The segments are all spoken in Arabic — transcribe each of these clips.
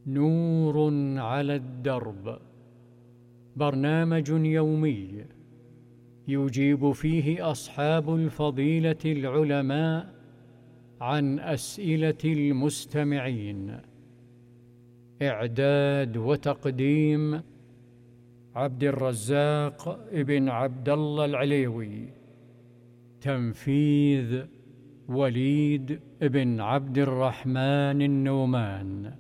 نور على الدرب، برنامج يومي يجيب فيه أصحاب الفضيلة العلماء عن أسئلة المستمعين. إعداد وتقديم عبد الرزاق ابن عبد الله العليوي. تنفيذ وليد ابن عبد الرحمن النومان.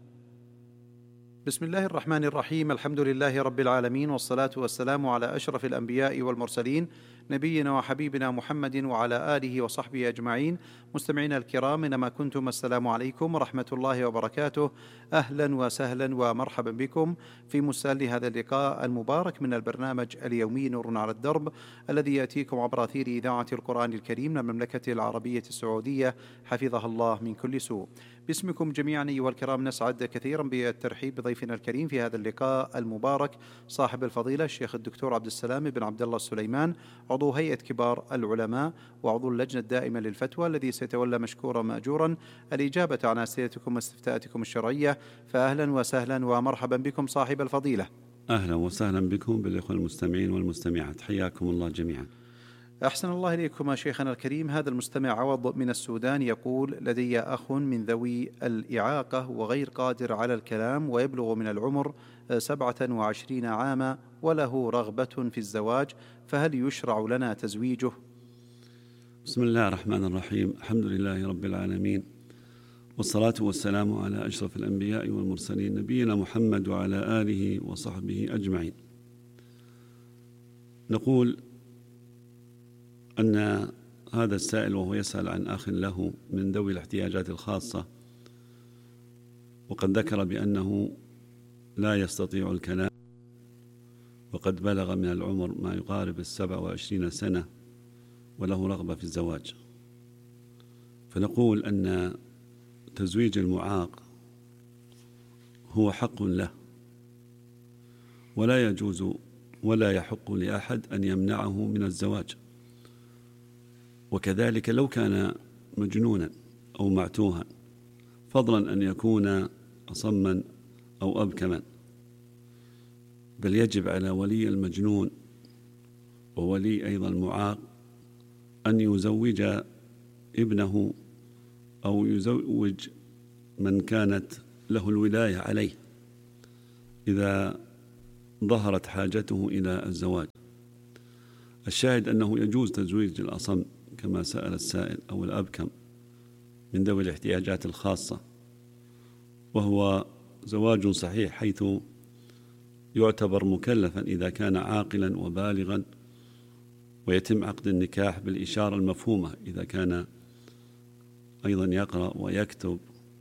بسم الله الرحمن الرحيم. الحمد لله رب العالمين، والصلاة والسلام على أشرف الأنبياء والمرسلين، نبينا وحبيبنا محمد وعلى آله وصحبه أجمعين. مستمعينا الكرام، إنما كنتم، السلام عليكم ورحمة الله وبركاته. أهلا وسهلا ومرحبا بكم في مستهل هذا اللقاء المبارك من البرنامج اليومي نور على الدرب، الذي يأتيكم عبر أثير إذاعة القرآن الكريم من المملكة العربية السعودية، حفظها الله من كل سوء. باسمكم جميعا أيها الكرام، نسعد كثيرا بالترحيب بضيفنا الكريم في هذا اللقاء المبارك، صاحب الفضيلة الشيخ الدكتور عبد السلام بن عبد الله السليمان، عضو هيئة كبار العلماء وعضو اللجنة الدائمة للفتوى، الذي سيتولى مشكورا مأجورا الإجابة عن أسئلتكم واستفتاءاتكم الشرعية. فأهلا وسهلا ومرحبا بكم صاحب الفضيلة. أهلا وسهلا بكم بالإخوة المستمعين والمستمعات، حياكم الله جميعا. أحسن الله إليكم شيخنا الكريم. هذا المستمع عوض من السودان يقول: لدي أخ من ذوي الإعاقة وغير قادر على الكلام، ويبلغ من العمر 27 عاما، وله رغبة في الزواج، فهل يشرع لنا تزويجه؟ بسم الله الرحمن الرحيم. الحمد لله رب العالمين، والصلاة والسلام على أشرف الأنبياء والمرسلين، نبينا محمد وعلى آله وصحبه أجمعين. نقول أن هذا السائل وهو يسأل عن أخ له من ذوي الاحتياجات الخاصة، وقد ذكر بأنه لا يستطيع الكلام، وقد بلغ من العمر ما يقارب 27 سنة، وله رغبة في الزواج. فنقول أن تزويج المعاق هو حق له، ولا يجوز ولا يحق لأحد أن يمنعه من الزواج. وكذلك لو كان مجنونا أو معتوها، فضلا أن يكون أصما أو أبكما، بل يجب على ولي المجنون وولي أيضا المعاق أن يزوج ابنه أو يزوج من كانت له الولاية عليه إذا ظهرت حاجته إلى الزواج. الشاهد أنه يجوز تزويج الأصم كما سأل السائل أو الأبكم من ذوي الاحتياجات الخاصة، وهو زواج صحيح، حيث يعتبر مكلفا إذا كان عاقلا وبالغا، ويتم عقد النكاح بالإشارة المفهومة إذا كان أيضا يقرأ ويكتب،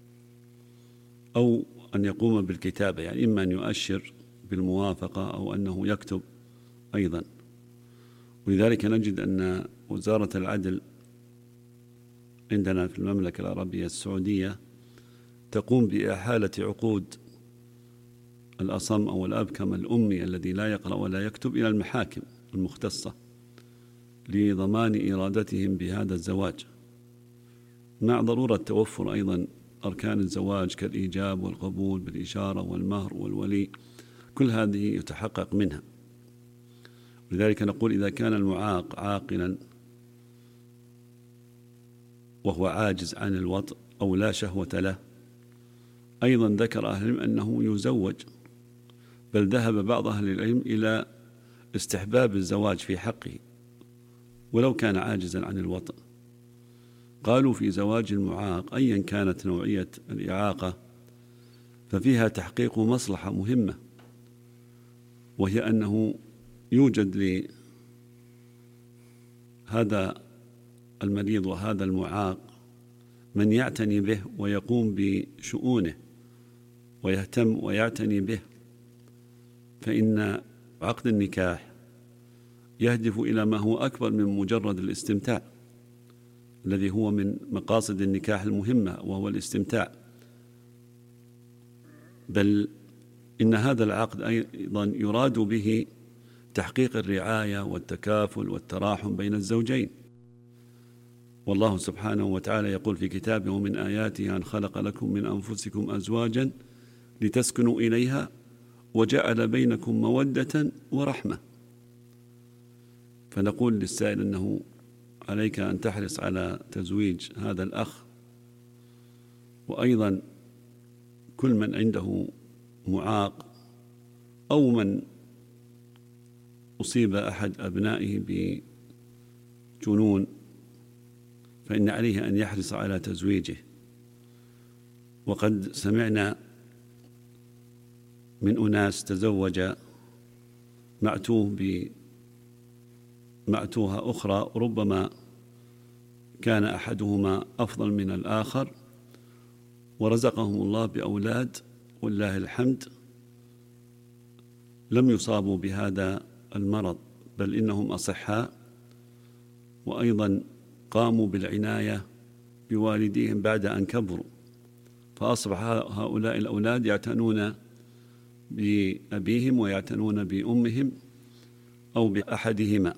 أو أن يقوم بالكتابة، يعني إما أن يؤشر بالموافقة أو أنه يكتب أيضا. ولذلك نجد أن وزارة العدل عندنا في المملكة العربية السعودية تقوم بإحالة عقود الأصم أو الأبكم الأمي الذي لا يقرأ ولا يكتب إلى المحاكم المختصة لضمان إرادتهم بهذا الزواج، مع ضرورة توفر أيضا أركان الزواج كالإيجاب والقبول بالإشارة والمهر والولي، كل هذه يتحقق منها. لذلك نقول إذا كان المعاق عاقلا وهو عاجز عن الوطء أو لا شهوة له، أيضا ذكر أهل العلم أنه يزوج، بل ذهب بعض أهل العلم إلى استحباب الزواج في حقه ولو كان عاجزا عن الوطء. قالوا في زواج المعاق أيا كانت نوعية الإعاقة ففيها تحقيق مصلحة مهمة، وهي أنه يوجد لهذا المريض وهذا المعاق من يعتني به ويقوم بشؤونه ويهتم ويعتني به، فإن عقد النكاح يهدف إلى ما هو أكبر من مجرد الاستمتاع، الذي هو من مقاصد النكاح المهمة وهو الاستمتاع، بل إن هذا العقد أيضا يراد به تحقيق الرعاية والتكافل والتراحم بين الزوجين. والله سبحانه وتعالى يقول في كتابه: ومن آياته أن خلق لكم من أنفسكم أزواجا لتسكنوا إليها وجعل بينكم مودة ورحمة. فنقول للسائل أنه عليك أن تحرص على تزويج هذا الأخ، وأيضا كل من عنده معاق أو من أصيب أحد أبنائه بجنون فإن عليه أن يحرص على تزويجه. وقد سمعنا من أناس تزوج معتوه بمعتوهة أخرى، ربما كان أحدهما أفضل من الآخر ورزقهم الله بأولاد والله الحمد لم يصابوا بهذا المرض، بل إنهم أصحاء، وأيضا قاموا بالعناية بوالديهم بعد أن كبروا، فأصبح هؤلاء الأولاد يعتنون بأبيهم ويعتنون بأمهم أو بأحدهما.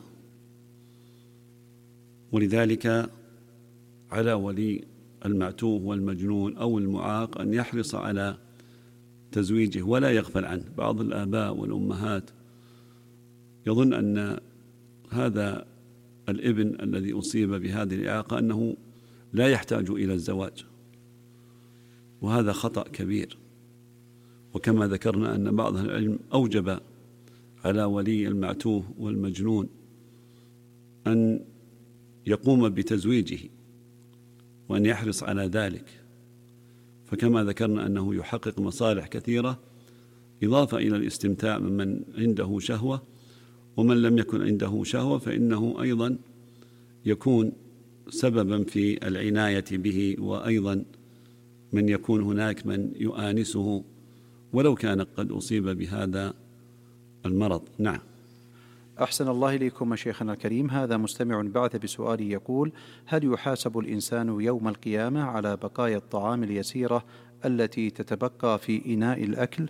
ولذلك على ولي المعتوه والمجنون أو المعاق أن يحرص على تزويجه ولا يغفل عنه. بعض الآباء والأمهات يظن أن هذا الابن الذي أصيب بهذه الإعاقة أنه لا يحتاج إلى الزواج، وهذا خطأ كبير. وكما ذكرنا أن بعض العلم أوجب على ولي المعتوه والمجنون أن يقوم بتزويجه وأن يحرص على ذلك، فكما ذكرنا أنه يحقق مصالح كثيرة إضافة إلى الاستمتاع ممن عنده شهوة، ومن لم يكن عنده شهوة فإنه أيضا يكون سببا في العناية به، وأيضا من يكون هناك من يؤانسه ولو كان قد أصيب بهذا المرض. نعم. أحسن الله إليكم شيخنا الكريم. هذا مستمع بعث بسؤال يقول: هل يحاسب الإنسان يوم القيامة على بقايا الطعام اليسيرة التي تتبقى في إناء الأكل؟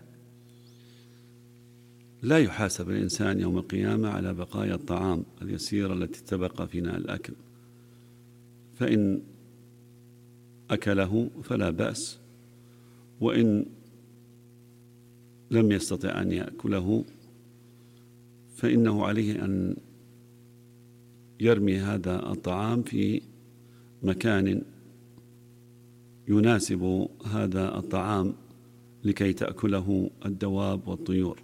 لا يحاسب الإنسان يوم القيامة على بقايا الطعام اليسيرة التي تتبقى في إناء الأكل، فإن أكله فلا بأس، وإن لم يستطع أن يأكله فإنه عليه أن يرمي هذا الطعام في مكان يناسب هذا الطعام لكي تأكله الدواب والطيور.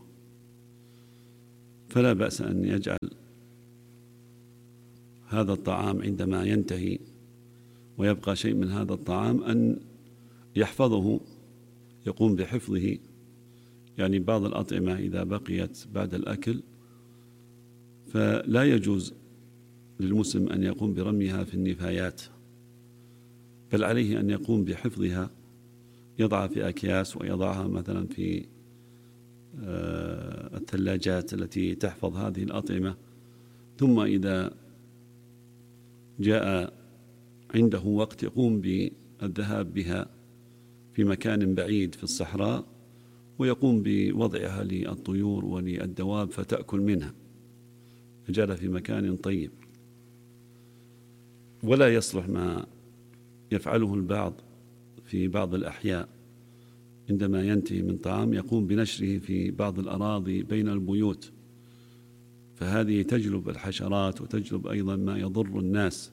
فلا بأس أن يجعل هذا الطعام عندما ينتهي ويبقى شيء من هذا الطعام أن يحفظه، يقوم بحفظه. يعني بعض الأطعمة إذا بقيت بعد الأكل فلا يجوز للمسلم أن يقوم برميها في النفايات، بل عليه أن يقوم بحفظها، يضعها في أكياس ويضعها مثلا في الثلاجات التي تحفظ هذه الأطعمة، ثم إذا جاء عنده وقت يقوم بالذهاب بها في مكان بعيد في الصحراء ويقوم بوضعها للطيور وللدواب فتأكل منها، يجعلها في مكان طيب. ولا يصلح ما يفعله البعض في بعض الأحياء عندما ينتهي من طعام يقوم بنشره في بعض الأراضي بين البيوت، فهذه تجلب الحشرات وتجلب أيضا ما يضر الناس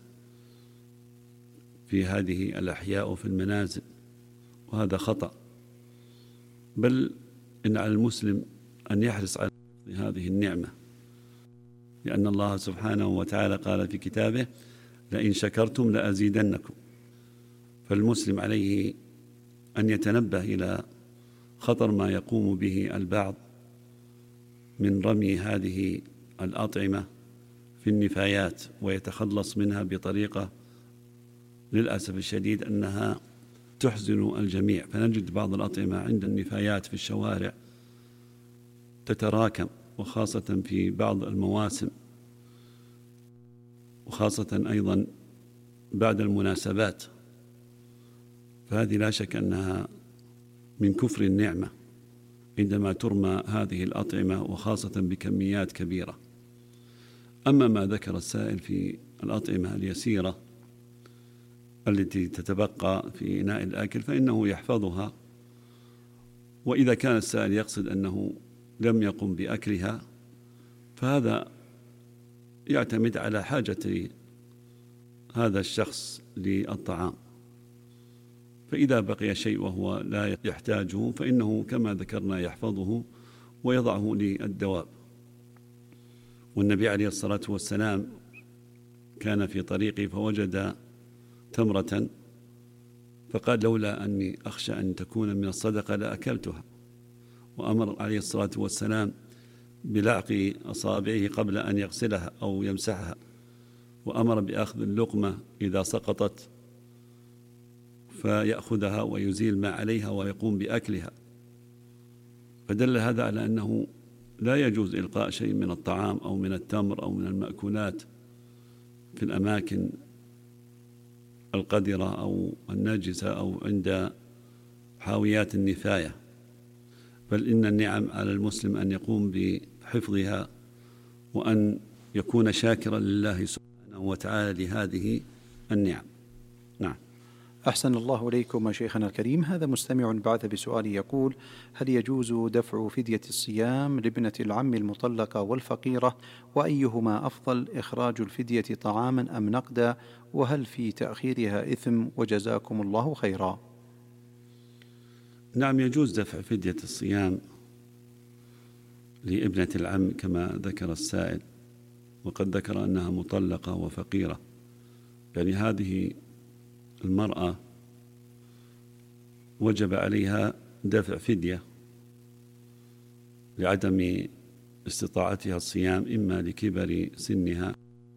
في هذه الأحياء وفي المنازل، وهذا خطأ. بل إن على المسلم أن يحرص على هذه النعمة، لأن الله سبحانه وتعالى قال في كتابه: لئن شكرتم لأزيدنكم. فالمسلم عليه أن يتنبه إلى خطر ما يقوم به البعض من رمي هذه الأطعمة في النفايات ويتخلص منها بطريقة للأسف الشديد أنها تحزن الجميع. فنجد بعض الأطعمة عند النفايات في الشوارع تتراكم، وخاصة في بعض المواسم، وخاصة أيضا بعد المناسبات، فهذه لا شك أنها من كفر النعمة عندما ترمى هذه الأطعمة وخاصة بكميات كبيرة. أما ما ذكر السائل في الأطعمة اليسيرة التي تتبقى في إناء الأكل فإنه يحفظها وإذا كان السائل يقصد أنه لم يقم بأكلها فهذا يعتمد على حاجة هذا الشخص للطعام، فإذا بقي شيء وهو لا يحتاجه فإنه كما ذكرنا يحفظه ويضعه للدواب. والنبي عليه الصلاة والسلام كان في طريقه فوجد تمرة فقال لولا أني أخشى أن تكون من الصدقة لأكلتها، وأمر عليه الصلاة والسلام بلعق أصابعه قبل أن يغسلها أو يمسحها، وأمر بأخذ اللقمة إذا سقطت فيأخذها ويزيل ما عليها ويقوم بأكلها. فدل هذا على أنه لا يجوز إلقاء شيء من الطعام أو من التمر أو من المأكولات في الأماكن القذرة أو الناجسة أو عند حاويات النفاية، بل إن النعم على المسلم أن يقوم بحفظها وأن يكون شاكرا لله سبحانه وتعالى لهذه النعم. نعم. أحسن الله إليكم شيخنا الكريم. هذا مستمع بعث بسؤال يقول: هل يجوز دفع فدية الصيام لابنة العم المطلقة والفقيرة، وأيهما أفضل، إخراج الفدية طعاما أم نقدا، وهل في تأخيرها إثم؟ وجزاكم الله خيرا. نعم، يجوز دفع فدية الصيام لابنة العم كما ذكر السائل، وقد ذكر أنها مطلقة وفقيرة، يعني هذه المرأة وجب عليها دفع فدية لعدم استطاعتها الصيام إما لكبر سنها،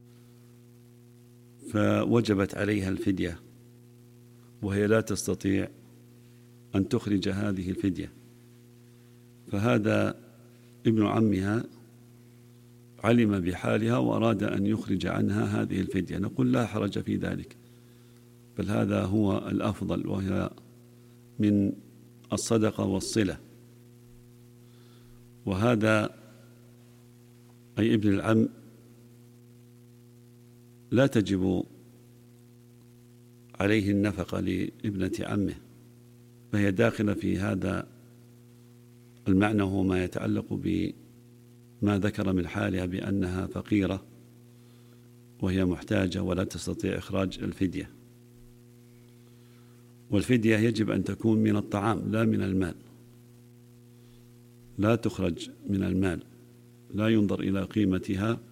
فوجبت عليها الفدية وهي لا تستطيع أن تخرج هذه الفدية، فهذا ابن عمها علم بحالها وأراد أن يخرج عنها هذه الفدية، نقول لا حرج في ذلك، بل هذا هو الأفضل، وهي من الصدقة والصلة. وهذا أي ابن العم لا تجب عليه النفقة لابنة عمه، فهي داخلة في هذا المعنى، وهو ما يتعلق بما ذكر من حالها بأنها فقيرة وهي محتاجة ولا تستطيع إخراج الفدية. والفدية يجب أن تكون من الطعام لا من المال، لا تخرج من المال، لا ينظر إلى قيمتها